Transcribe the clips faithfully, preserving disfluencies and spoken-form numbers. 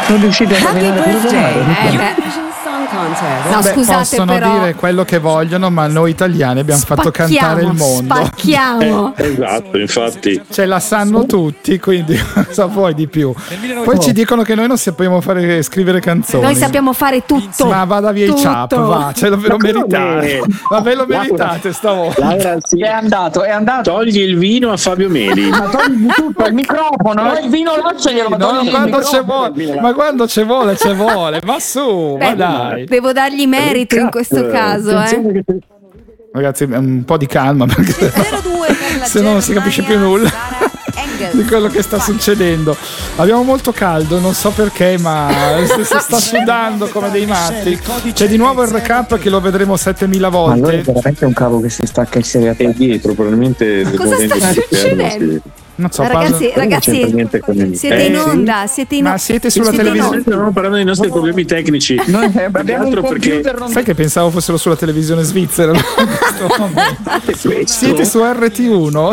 Non riuscite a camminare. No, Beh, scusate, possono però dire quello che vogliono, ma noi italiani abbiamo fatto spacchiamo, cantare il mondo. Spacchiamo. Eh, esatto, infatti. Ce la sanno tutti, quindi cosa vuoi di più? Poi ci dicono che noi non sappiamo fare scrivere canzoni. Noi sappiamo fare tutto. Ma vada via tutto. il ciap, va, ce lo ve lo Ma come? meritate. Ma ve lo meritate stavolta. Laura, sì. È andato, è andato. Togli il vino a Fabio Meli. Ma togli tutto, il microfono, il vino lasciaglielo, ma No, togli il quando c'è microfono. vuole, ma quando c'è vuole, c'è vuole. Ma su, ma Beh, dai. devo dargli merito in questo caso, eh. Ragazzi, un po' di calma perché se no non si capisce più nulla di quello che sta succedendo. Abbiamo molto caldo, non so perché, ma si sta sudando come dei matti. C'è di nuovo il recap che lo vedremo settemila Ma allora è volte. veramente un cavo che si stacca il serie a E dietro, probabilmente. Cosa sta succedendo? Non so, Ragazzi, parlo- ragazzi, siete in onda, siete in Ma siete sulla siete in televisione? onda. Stiamo parlando dei nostri problemi tecnici. Noi Più che abbiamo un altro perché computer, non Sai che pensavo fossero sulla televisione svizzera in questo momento. Siete su R T uno?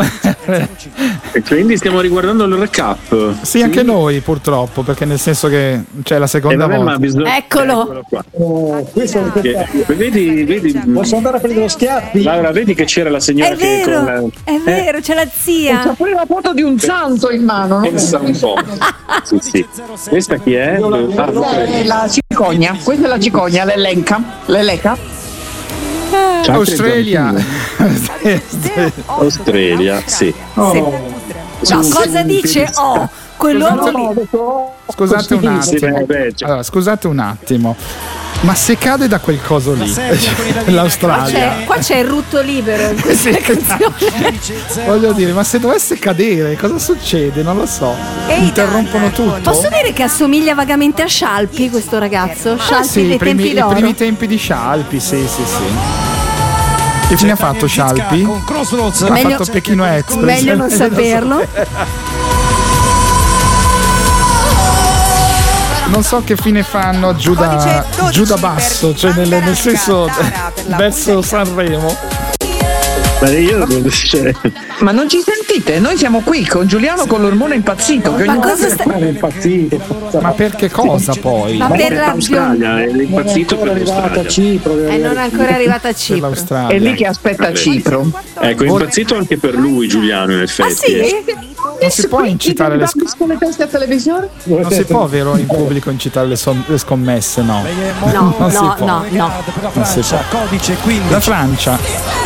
e quindi stiamo riguardando il recap. Sì, anche noi purtroppo, perché nel senso che c'è la E seconda vabbè, ma volta. bisogna... Eccolo. qua. Oh, questo è Che- Vedi, vedi, Posso andare a prendere lo schiaffi? Laura, vedi che c'era la signora È che con la... vero, è vero, c'è la c'ha zia. pure la foto di un santo in mano. no? Pensa un po'. Sì, sì. Questa chi è? Ah, Questa è la cicogna, questa è la cicogna, l'elenca, l'eleca. c'ha Australia. Australia, sì. No, cosa dice? Oh, quell'uomo lì. Scusate un Sì, attimo. beh, beh, cioè, Allora, scusate un attimo. Ma se cade da quel coso lì, Qua c'è, l'Australia, qua c'è il rutto libero in questa canzone. voglio dire, ma se dovesse cadere, cosa succede? Non lo so. Interrompono tutto? Posso dire che assomiglia vagamente a Scialpi questo ragazzo? Scialpi Ah, sì, dei i primi, tempi i d'oro. primi tempi di Scialpi, sì, sì, sì. Che fine ha fatto Scialpi? Ha Meglio- fatto Pechino Express. Meglio non saperlo. Non so che fine fanno giù da, giù da basso, cioè nel, nel senso verso Sanremo. ma io cioè, Ma non ci sentite? Noi siamo qui con Giuliano con l'ormone impazzito. Che Ma ogni cosa volta- sta... è impazzito. Ma perché cosa poi? Ma per la l'Australia, è impazzito per arrivata a l'Australia. Cipro. E non è ancora arrivata a Per Cipro. l'Australia. È lì che aspetta Cipro. Ecco, è impazzito anche per lui Giuliano in Ah effetti. sì? Non si può incitare le, sc- con le teste a televisione? non si può, vero, in pubblico incitare le, som- le scommesse, no. No, Non si no, può. no, no. Non si può. Codice La Francia.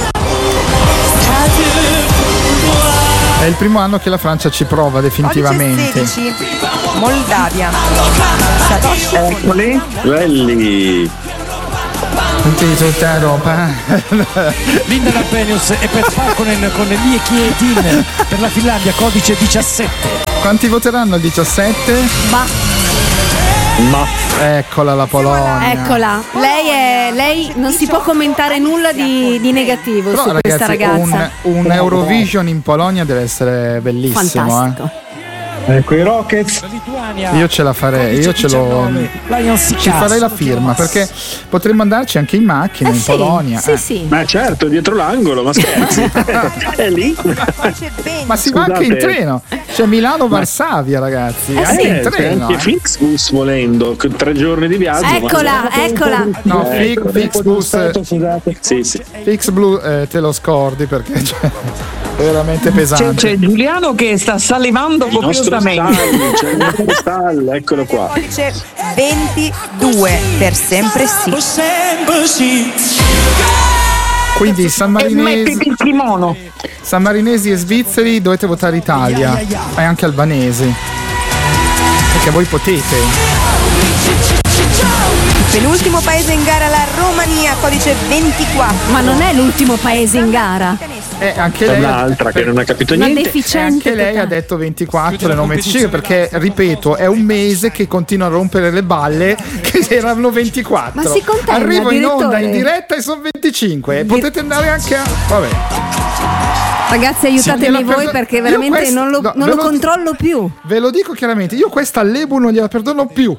È il primo anno che la Francia ci prova definitivamente. Moldavia. Eccoli. Quelli. Tutti di tutta Europa. Linda Lampenius e per Parkonen con Lie Kietin per la Finlandia, codice diciassette. Quanti voteranno il diciassette? Ma Ma Eccola la Polonia. eccola, lei è lei non si può commentare nulla di, di negativo Però, su questa ragazzi, ragazza. un, un Eurovision in Polonia deve essere bellissimo. Fantastico. Ecco i Rockets. Lituania. Eh. Io ce la farei, io ce lo. Ci farei la firma perché potremmo andarci anche in macchina Eh in sì, Polonia. sì, eh. sì. Ma certo, dietro l'angolo, ma scherzi. È lì. Ma si va anche in Scusate. treno. C'è Milano-Varsavia, ragazzi. Eh anche sì. in Eh, c'è treno. anche eh. Flixbus volendo, con tre giorni di viaggio. ma- Eccola, eccola. No, Ecco. Fix, Flixbus, Scusate. Sì, sì. Fix Blue eh, te lo scordi perché cioè, è veramente C'è, pesante. c'è Giuliano che sta salivando Il nostro copiosamente. stall, c'è il nostro stall, eccolo qua. Codice ventidue. Per sempre sì. Quindi San E Marinesi, mettiti il kimono. San Marinesi e svizzeri dovete votare Italia e anche albanesi. Perché voi potete. Penultimo paese in gara la Romania, codice ventiquattro. Ma non è l'ultimo paese in gara. Eh, anche C'è lei, un'altra che non ha capito Una niente. e deficiente. anche lei ha totale. detto ventiquattro e non venticinque perché, ripeto, è un mese che continua a rompere le balle che erano ventiquattro. Ma si contenga, Arrivo in onda direttore. in diretta e sono venticinque. Potete andare anche a. Vabbè. Ragazzi, aiutatemi gliela voi perdo- perché io veramente questo- non lo, no, non ve lo lo- controllo più. Ve lo dico chiaramente, io questa Lebu non gliela perdono più.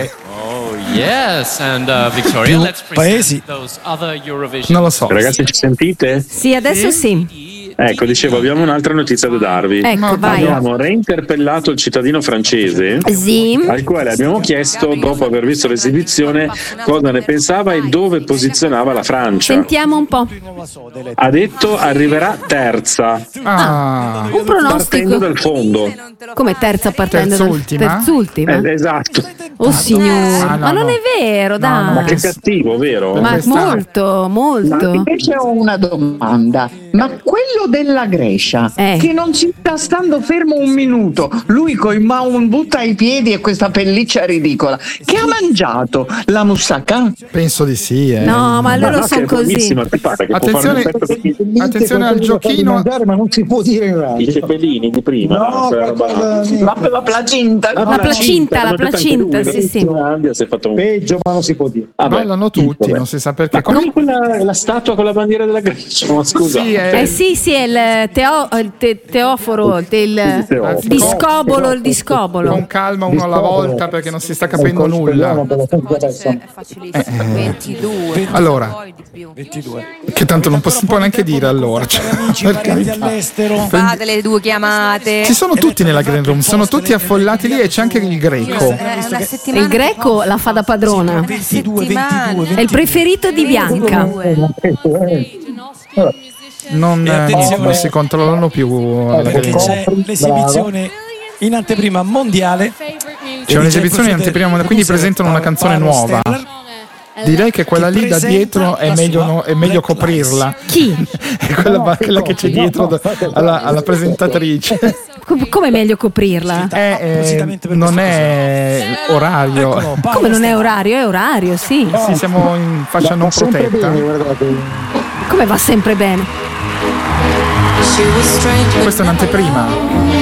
Yes, and uh, Victoria, Più let's present paesi. those other Eurovision. Non lo so. Ragazzi, ci sentite? Sì, adesso sì. Ecco, dicevo, abbiamo un'altra notizia da darvi. Ecco, vai. Abbiamo reinterpellato il cittadino francese, Sì. al quale abbiamo chiesto, dopo aver visto l'esibizione, cosa ne pensava e dove posizionava la Francia. Sentiamo un po'. Ha detto arriverà terza, Ah, Un partendo pronostico. dal fondo. Come terza partendo dal- Terzultima? terzultima? Eh, esatto. Oh signore, Ah, no, ma non no. è vero, dai. no, Ma che cattivo, vero? Ma Questa- molto, molto. Invece ho una domanda, ma quello della Grecia Eh. che non si sta stando fermo un minuto, lui coi maun butta i piedi e questa pelliccia ridicola, che ha mangiato la moussaka? penso di sì. Eh. No, ma loro no, che sono è così. buonissima, ti pare che può fare un Attenzione, effetto così? attenzione al giochino. mangiare, ma non si può dire in I radio. cepelini di prima, No, quella roba là. qualcosa- La, la placinta. Ah, La placinta, la l'hanno detto anche placinta, lui, sì, sì. in Finlandia si è fatto un... peggio, ma non si può dire. Vabbè, Ballano tutti, vabbè. non si sa perché. Ma come quella, la statua con la bandiera della Grecia? Ma scusa. Sì, è- Eh sì, sì, è il, teo, il te- teoforo, il Teoforo. discobolo, il discobolo. con calma uno alla volta perché non si sta capendo Ecco, speriamo nulla. per la senza adesso. Allora, ventidue. che tanto non si può neanche dire allora. Cioè, Amici, parenti all'estero. Fate le due chiamate. ci sono tutti nella green room, sono tutti affollati lì e c'è anche il greco. Eh, una settimana. Il greco la fa da padrona. ventidue, settimana. ventidue, È il preferito di Bianca. Non, E eh, attenzione, non si controllano più alla perché green room. c'è l'esibizione in anteprima mondiale. C'è un'esibizione in anteprima, quindi presentano una canzone nuova. Direi che quella lì da dietro è meglio, no- è meglio coprirla. Chi? È quella, quella che c'è dietro da- alla, alla presentatrice. Com- Come è meglio coprirla? È, eh, non è orario. Come non è orario? È orario, sì. Sì, siamo in fascia non protetta. Come va sempre bene. Questa è un'anteprima.